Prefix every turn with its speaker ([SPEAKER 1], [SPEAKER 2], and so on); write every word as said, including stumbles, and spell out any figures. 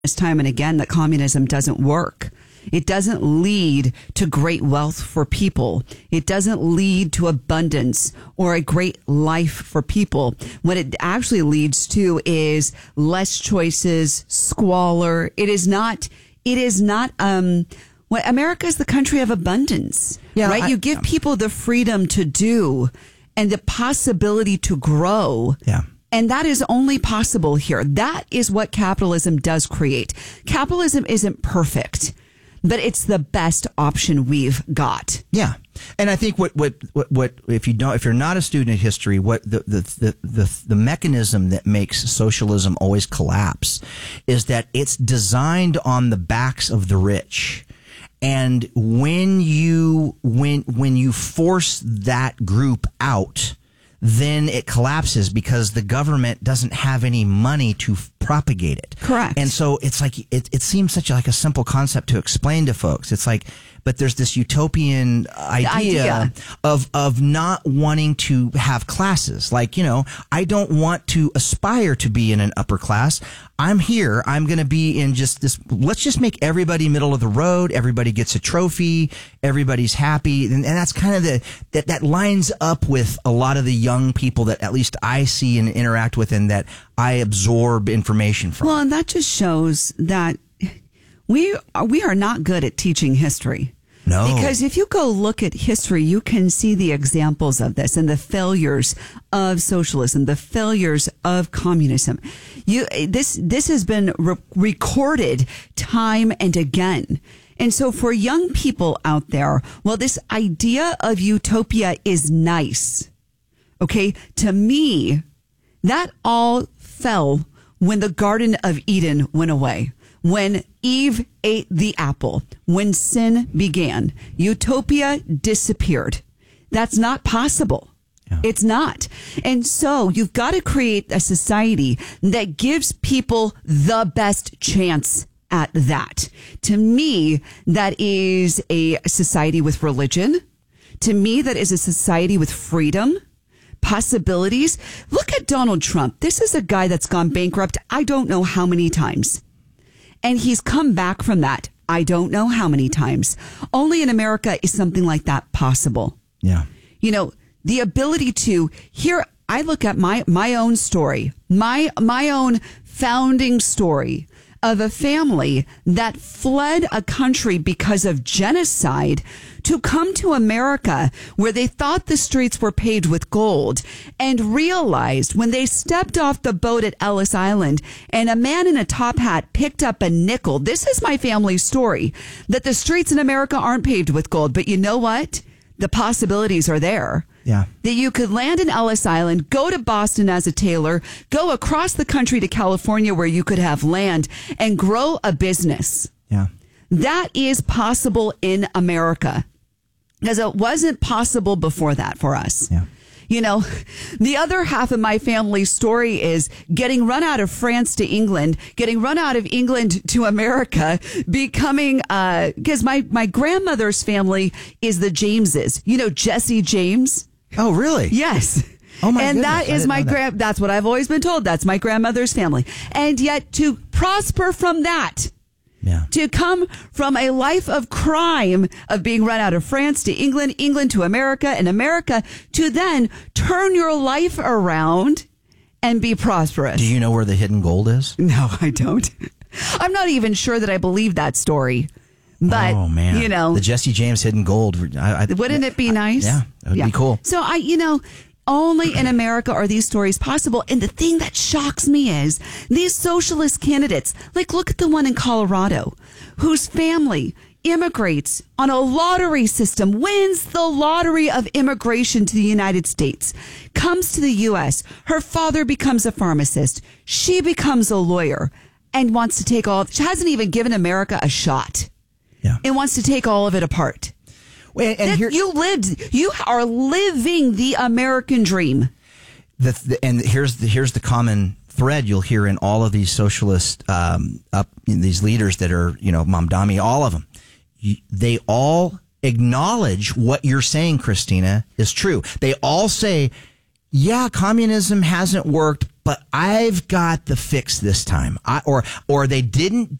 [SPEAKER 1] time and again that communism doesn't work. It doesn't lead to great wealth for people. It doesn't lead to abundance or a great life for people. What it actually leads to is less choices, squalor. It is not, it is not, um, what America is the country of abundance, yeah, right? I, you give people the freedom to do and the possibility to grow.
[SPEAKER 2] Yeah.
[SPEAKER 1] And that is only possible here. That is what capitalism does create. Capitalism isn't perfect, but it's the best option we've got.
[SPEAKER 2] Yeah. And I think what, what, what, what if you don't, if you're not a student of history, what the, the, the, the, the mechanism that makes socialism always collapse is that it's designed on the backs of the rich. And when you, when, when you force that group out, then it collapses because the government doesn't have any money to f- propagate it.
[SPEAKER 1] Correct.
[SPEAKER 2] And so it's like, it, it seems such a, like a simple concept to explain to folks. It's like, but there's this utopian idea,
[SPEAKER 1] idea
[SPEAKER 2] of, of not wanting to have classes. Like, you know, I don't want to aspire to be in an upper class. I'm here. I'm going to be in just this. Let's just make everybody middle of the road. Everybody gets a trophy. Everybody's happy. And, and that's kind of the, that, that lines up with a lot of the young people that at least I see and interact with and that I absorb information from.
[SPEAKER 1] Well, and that just shows that we are, we are not good at teaching history.
[SPEAKER 2] No.
[SPEAKER 1] Because if you go look at history, you can see the examples of this and the failures of socialism, the failures of communism. You, this, this has been re- recorded time and again. And so for young people out there, well, this idea of utopia is nice. Okay. To me, that all fell when the Garden of Eden went away. When Eve ate the apple, when sin began, utopia disappeared. That's not possible. Yeah. It's not. And so you've got to create a society that gives people the best chance at that. To me, that is a society with religion. To me, that is a society with freedom, possibilities. Look at Donald Trump. This is a guy that's gone bankrupt I don't know how many times. And he's come back from that. I don't know how many times. Only in America is something like that possible.
[SPEAKER 2] Yeah.
[SPEAKER 1] You know, the ability to here, I look at my, my own story, my, my own founding story of a family that fled a country because of genocide to come to America where they thought the streets were paved with gold and realized when they stepped off the boat at Ellis Island and a man in a top hat picked up a nickel. This is my family's story, that the streets in America aren't paved with gold. But you know what? The possibilities are there.
[SPEAKER 2] Yeah.
[SPEAKER 1] That you could land in Ellis Island, go to Boston as a tailor, go across the country to California where you could have land and grow a business.
[SPEAKER 2] Yeah.
[SPEAKER 1] That is possible in America because it wasn't possible before that for us.
[SPEAKER 2] Yeah.
[SPEAKER 1] You know, the other half of my family's story is getting run out of France to England, getting run out of England to America, becoming, uh, because my, my grandmother's family is the Jameses. You know, Jesse James?
[SPEAKER 2] Oh, really?
[SPEAKER 1] Yes.
[SPEAKER 2] Oh, my
[SPEAKER 1] and
[SPEAKER 2] goodness.
[SPEAKER 1] that is my grand, that's what I've always been told. That's my grandmother's family. And yet to prosper from that,
[SPEAKER 2] yeah.
[SPEAKER 1] to come from a life of crime of being run out of France to England, England to America, and America to then turn your life around and be prosperous.
[SPEAKER 2] Do you know where the hidden gold is?
[SPEAKER 1] No, I don't. I'm not even sure that I believe that story. But,
[SPEAKER 2] oh, man.
[SPEAKER 1] you know,
[SPEAKER 2] the Jesse James hidden gold. I, I,
[SPEAKER 1] wouldn't it be nice?
[SPEAKER 2] I, yeah, it would
[SPEAKER 1] yeah.
[SPEAKER 2] be cool.
[SPEAKER 1] So I, you know, only in America are these stories possible. And the thing that shocks me is these socialist candidates, like look at the one in Colorado, whose family immigrates on a lottery system, wins the lottery of immigration to the United States, comes to the U S. Her father becomes a pharmacist. She becomes a lawyer and wants to take all, she hasn't even given America a shot.
[SPEAKER 2] Yeah.
[SPEAKER 1] And wants to take all of it apart.
[SPEAKER 2] Well, and here,
[SPEAKER 1] you lived, you are living the American dream.
[SPEAKER 2] The, the, and here's the, here's the common thread you'll hear in all of these socialist, um, up these leaders that are, you know, Mamdani, all of them. You, they all acknowledge what you're saying, Christina, is true. They all say, yeah, communism hasn't worked, but I've got the fix this time. I, or or they didn't